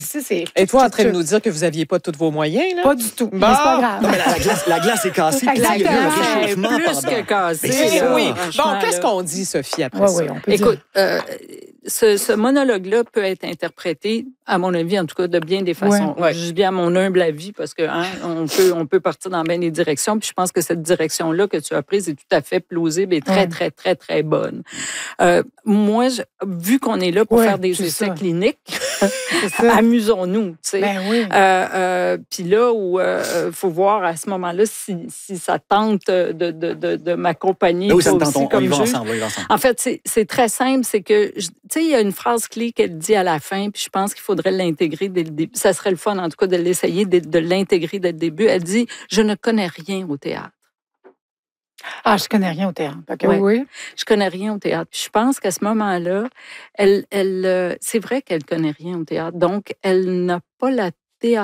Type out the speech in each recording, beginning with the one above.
c'est... Et toi, en train de nous dire que vous n'aviez pas tous vos moyens, là? Pas du tout. Bon. Mais c'est pas grave. Non, mais la glace est cassée. Puis là, il y a eu un réchauffement Plus pendant. que cassé. Mais là, Oui. franchement, Bon, qu'est-ce là. qu'on dit, Sophie, après Oui, ça? oui, on peut Écoute, dire. ce monologue-là peut être interprété, à mon avis, en tout cas, de bien des façons. Ouais. Je dis bien à mon humble avis parce que on peut partir dans bien des directions. Puis je pense que cette direction-là que tu as prise est tout à fait plausible et très, très, très, très bonne. Moi, vu qu'on est là pour faire des c'est essais ça. cliniques, C'est ça. amusons-nous, tu sais. Ben oui. Puis là où faut voir à ce moment-là si ça tente de m'accompagner. Là où ça toi me tente, aussi, on comme y va juge. ensemble. On y va ensemble. En fait, c'est très simple, c'est que, tu sais, il y a une phrase clé qu'elle dit à la fin, puis je pense qu'il faudrait l'intégrer dès le début. Ça serait le fun, en tout cas, de l'essayer, de l'intégrer dès le début. Elle dit, je ne connais rien au théâtre. Ah, je connais rien au théâtre. OK, Ouais. oui. Je connais rien au théâtre. Puis je pense qu'à ce moment-là, c'est vrai qu'elle connaît rien au théâtre. Donc, elle n'a pas la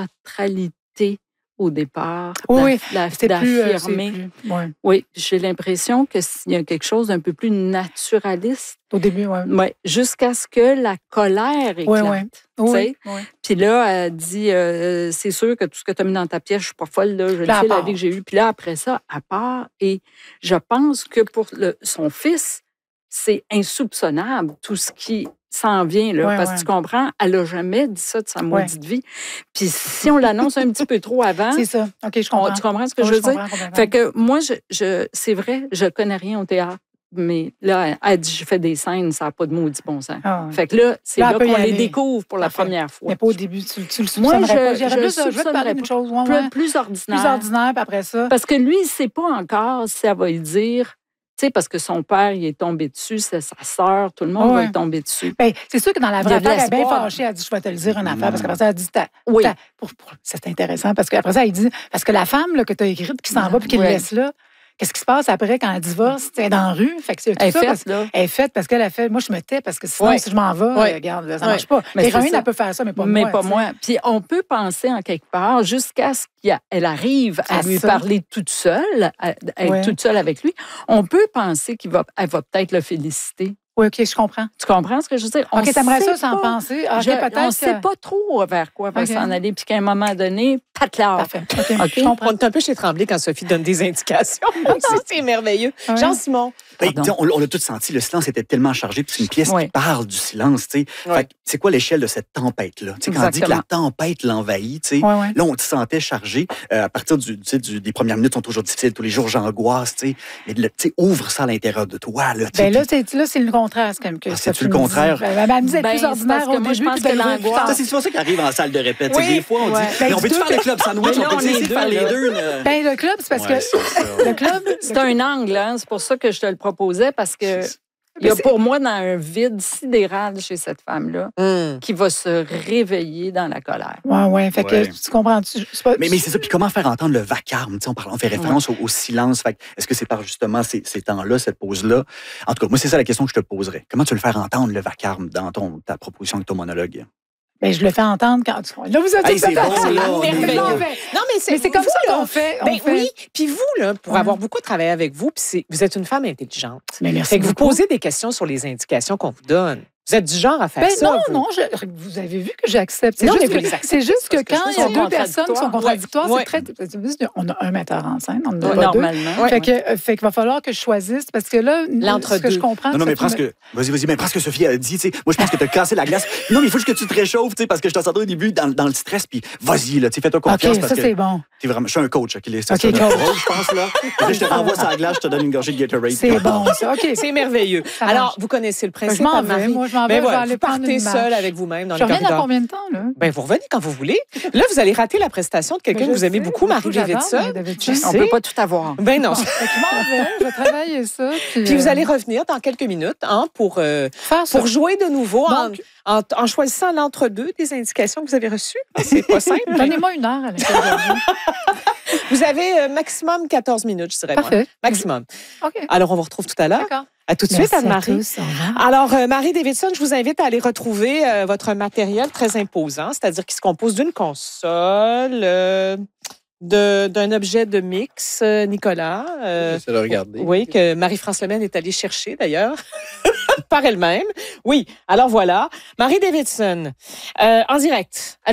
théâtralité au départ Oui, c'est d'affirmer. Ouais. Oui, j'ai l'impression qu'il y a quelque chose d'un peu plus naturaliste. Au début, oui. Oui, jusqu'à ce que la colère éclate. Ouais. tu Oui, sais. oui. Puis là, elle dit, c'est sûr que tout ce que tu as mis dans ta pièce, je suis pas folle, là, je le Là, sais, elle la part. vie que j'ai eue. Puis là, après ça, elle part. Et je pense que pour son fils, c'est insoupçonnable, tout ce qui s'en vient, là, Ouais, parce ouais. que tu comprends, elle n'a jamais dit ça de sa maudite vie. Puis si on l'annonce un petit peu trop avant, C'est ça. OK, je comprends. tu comprends ce que Oui, je veux dire? comprends complètement. Fait que moi, c'est vrai, je connais rien au théâtre. Mais là, elle dit, je fais des scènes, ça n'a pas de maudit bon sens. Ah, ouais. Fait que là, c'est Là, là elle peut y qu'on les aller. découvre pour la Parfait. première fois. Mais pas au début, tu le Moi, soupçonnerais pas. je J'irais plus, je vais te soupçonnerais parler d'une pas. chose. Ouais, ouais. Plus ordinaire. Plus ordinaire, puis après ça. Parce que lui, il ne sait pas encore si elle va lui dire, tu sais, parce que son père, il est tombé dessus, c'est sa sœur, tout le monde va Ouais. lui tomber dessus. Ben, c'est sûr que dans la Il y vraie a de affaire, elle est bien l'espoir. fâchée. Elle dit, je vais te le dire une affaire. Parce qu'après ça, elle dit, Oui. c'est intéressant. Parce qu'après ça, elle dit, parce que la femme là, que tu as écrite qui s'en va puis qui le Ouais. laisse là, qu'est-ce qui se passe après quand elle divorce? Elle est dans la rue. Fait que c'est tout Elle est ça. faite, là. Elle est faite parce qu'elle a fait. Moi, je me tais parce que sinon, Ouais. si je m'en vais, Ouais. regarde, ça Ouais. marche pas. Mais c'est L'héroïne, ça. elle peut faire ça, mais pas Mais moi. pas tu sais. moi. Puis on peut penser en quelque part jusqu'à ce qu'elle arrive à C'est lui ça. parler toute seule, à être Ouais. toute seule avec lui. On peut penser qu'elle va peut-être le féliciter. Oui, OK, je comprends. Tu comprends ce que je veux dire? On OK, t'aimerais sait ça sans pas. penser. OK, peut-être. On ne sait que- pas trop vers quoi va OK. s'en aller, puis qu'à un moment donné, patlar. Parfait. OK, OK. je comprends. On est un peu chez Tremblay quand Sophie donne des indications. C'est merveilleux. Ouais. Jean-Simon. Ben, Pardon. tu sais, on l'a tous senti, le silence était tellement chargé, puis c'est une pièce Ouais. qui parle du silence, tu sais. Ouais. Fait que c'est quoi l'échelle de cette tempête-là? Tu sais, quand on dit que la Exactement. tempête l'envahit, tu sais, Ouais, ouais. là, on te sentait chargé. À partir des premières minutes sont toujours difficiles, tous les jours, j'angoisse, tu sais. Mais tu sais, ouvre ça à l'intérieur de toi, là, tu sais. Ben là, c'est le contraire, c'est comme que. Ah, ça c'est-tu le me dit. contraire? Ben, elle me dit d'être Ben, plus c'est ordinaire parce que au moi, je début, pense puis que de l'ouvrir l'angoisse- plus Ça, c'est souvent ça qui arrive en salle de répète. Tu sais, Oui. des fois, on Ouais. dit, Ben, mais on peut-tu dis-toi faire le club sandwich? Mais là, On peut on est essayer de faire deux, les là. deux, là? Ben, le club, c'est parce Ouais, que. c'est ça. Le club. C'est un angle, hein? C'est pour ça que je te le proposais, parce que il y a c'est- pour moi dans un vide sidéral chez cette femme-là qui va se réveiller dans la colère. Ouais. Fait Ouais. que tu comprends-tu? C'est pas- Mais c'est ça. Puis comment faire entendre le vacarme? Tu sais, on fait référence au silence. Fait que est-ce que c'est par justement ces temps-là, cette pause-là? En tout cas, moi, c'est ça la question que je te poserais. Comment tu veux le faire entendre, le vacarme, dans ta proposition avec ton monologue? Ben, je le fais entendre quand tu. Là, vous êtes Hey, c'est bon, là, on est- Merveilleux. Non, mais c'est comme vous, ça là, qu'on fait. Ben oui, puis vous, là, pour Ouais. avoir beaucoup travaillé avec vous, puis vous êtes une femme intelligente. Mais merci Fait que vous beaucoup. posez des questions sur les indications qu'on vous donne. Vous êtes du genre à faire Ben ça. non, vous. non, vous avez vu que j'accepte. Non, mais juste vous que- les acceptez, c'est juste que parce que je quand trouve il y a qu'ils deux sont personnes qui sont contradictoires, Ouais. c'est très. On a un metteur en scène, on en a Ouais, pas normalement. deux. Fait qu'il va falloir que je choisisse parce que là, L'entre-deux. ce que je comprends. Non, mais c'est prends ce que. Vas-y, mais prends ce que Sophie a dit, tu sais. Moi, je pense que tu as cassé la glace. Non, mais il faut juste que tu te réchauffes, tu sais, parce que je t'entendais au début dans le stress, puis vas-y, là, tu sais, fais-toi confiance. OK, parce ça, que c'est bon. t'es vraiment. Je suis un coach, OK? C'est OK, ça, notre coach. rôle, je pense, là. Puis là, je te renvoie sur la glace, je te donne une gorgée de Gatorade. C'est bon, ça. OK. C'est merveilleux. Ça Alors, marche. vous connaissez le principe, Je m'en Anne-Marie. vais. Moi, je m'en vais. Ben Je vais voilà, aller vous prendre partez une seule marche. avec vous-même dans Je le reviens dans corridor. combien de temps, là? Ben, vous revenez quand vous voulez. Là, vous allez rater la prestation de quelqu'un que vous aimez beaucoup, Marie Davidson. Je On sais. ne peut pas tout avoir. Ben non. Je m'en vais. Je vais travailler ça. Puis vous allez revenir dans quelques minutes pour faire ça. jouer de nouveau Donc- en choisissant l'entre-deux des indications que vous avez reçues. C'est pas simple. Donnez-moi une heure à aujourd'hui. Vous avez maximum 14 minutes, je dirais. moi. Parfait. Maximum. OK. Alors, on vous retrouve tout à l'heure. D'accord. À tout de Merci suite, Anne-Marie. à tous. Au revoir. Alors, Marie Davidson, je vous invite à aller retrouver votre matériel très imposant, c'est-à-dire qui se compose d'une console, d'un objet de mix, Nicolas. J'essaie de regarder. Oui, que Marie-France Lemaine est allée chercher, d'ailleurs, par elle-même. Oui, alors voilà. Marie Davidson, en direct.